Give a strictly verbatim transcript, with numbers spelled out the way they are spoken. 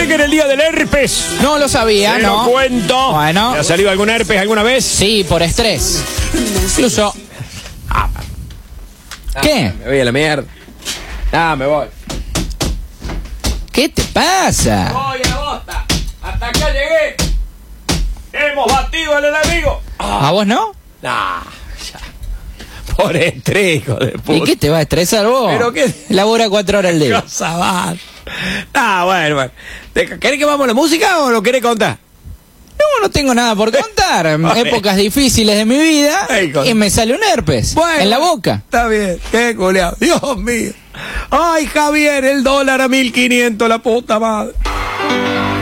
usted que era el día del herpes? No lo sabía, Se ¿no? lo cuento. Bueno. ¿Le ha salido algún herpes alguna vez? Sí, por estrés. Incluso... Ah, ¿Qué? Me voy a la mierda. Ah, me voy. ¿Qué te pasa? Voy a la bosta. Hasta acá llegué. Hemos batido al enemigo. ¿A vos no? Nah, ya. Por estrés, hijo de puta. ¿Y qué te va a estresar vos? ¿Pero qué? Labura cuatro horas al día. Cosa va. Ah, bueno, bueno. ¿Querés que vamos a la música o lo querés contar? No, no tengo nada por contar. Vale. Épocas difíciles de mi vida Ay, con- y me sale un herpes Bueno, en la boca. Está bien, qué culeado. Dios mío. Ay, Javier, el dólar a mil quinientos, la puta madre.